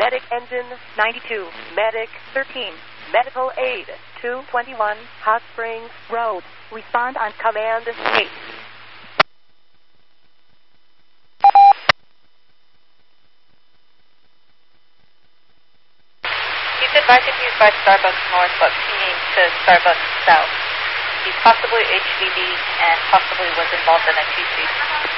Medic Engine 92, Medic 13, Medical Aid 221, Hot Springs Road. Respond on Command 8. He's advised to use by Starbucks North, but pinging to Starbucks South. He's possibly HVD and possibly was involved in a TC.